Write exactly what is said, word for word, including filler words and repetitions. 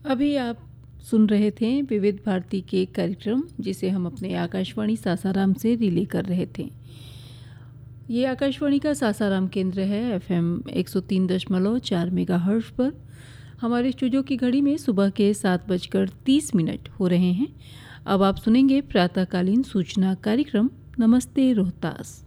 अभी आप सुन रहे थे विविध भारती के कार्यक्रम, जिसे हम अपने आकाशवाणी सासाराम से रिले कर रहे थे। ये आकाशवाणी का सासाराम केंद्र है, एफएम एक सौ तीन दशमलव चार मेगाहर्ट्ज़ पर। हमारे स्टूडियो की घड़ी में सुबह के सात बजकर तीस मिनट हो रहे हैं। अब आप सुनेंगे प्रातःकालीन सूचना कार्यक्रम नमस्ते रोहतास।